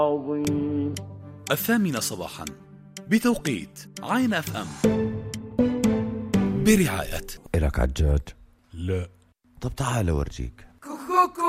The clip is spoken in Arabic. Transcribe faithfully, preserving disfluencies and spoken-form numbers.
عظيم. الثامنة صباحا بتوقيت عين اف ام برعاية. إلك عجاج؟ لا. طب تعال أورجيك.